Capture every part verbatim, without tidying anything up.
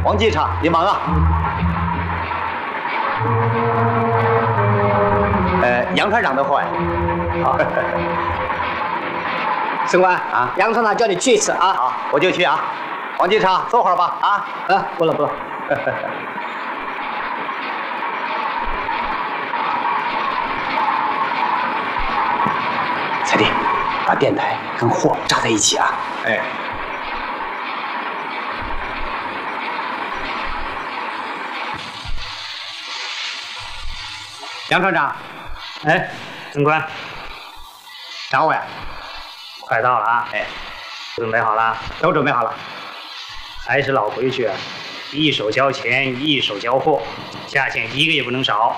王机长，您忙啊。呃，杨船长的货呀。好。 升官啊， 杨船长叫你去一次啊。 好，我就去啊。王机长，坐会儿吧。啊。 啊，不了不了。 彩弟，把电台跟货扎在一起啊。哎。杨船长， 哎，升官， 找我呀？ 快到了啊！ 哎， 准备好了？ 都准备好了。 还是老规矩啊，一手交钱，一手交货，价钱一个也不能少。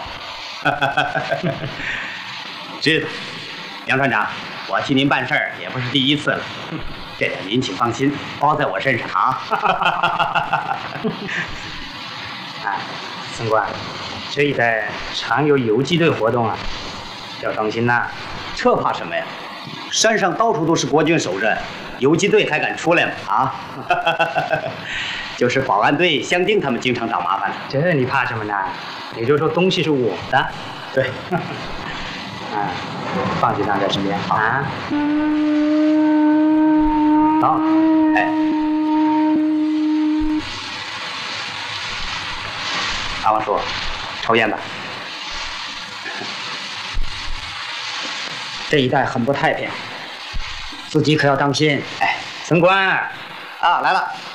知道，杨船长，我替您办事儿也不是第一次了，这点您请放心，包在我身上啊。 哎，升官，这一带常有游击队活动啊，要当心呐。 这怕什么呀？山上到处都是国军守镇，游击队还敢出来吗？啊！就是保安队、乡丁他们经常找麻烦。 这你怕什么呢？也就是说东西是我的。 对。 啊，放局长在身边啊。好， 哎，阿王叔，抽烟吧。 这一带很不太平，自己可要当心。 哎，升官啊，来了。